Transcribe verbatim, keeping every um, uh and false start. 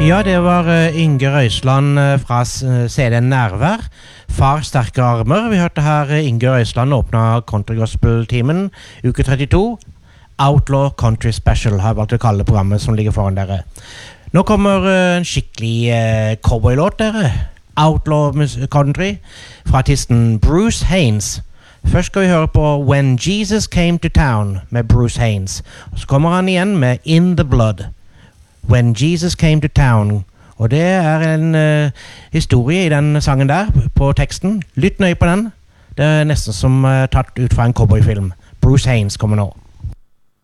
Ja, det var uh, Inge Røisland uh, fra uh, C D Nærvær. Far sterke armer. Vi hørte her uh, Inge Røisland åpne Country Gospel-timen, uke trettito. Outlaw Country Special har jeg valgt å kalle programmet som ligger foran dere. Nå kommer uh, en skikkelig uh, cowboy-låt dere. Outlaw Country fra artisten Bruce Haynes. Først skal vi høre på When Jesus Came to Town med Bruce Haynes. Og så kommer han igjen med In the Blood. When Jesus Came to Town. Og det er en uh, historie i den sangen der, på teksten. Lytt nøye på den. Det er nesten som uh, tatt ut fra en cowboyfilm. Bruce Haynes kommer nå.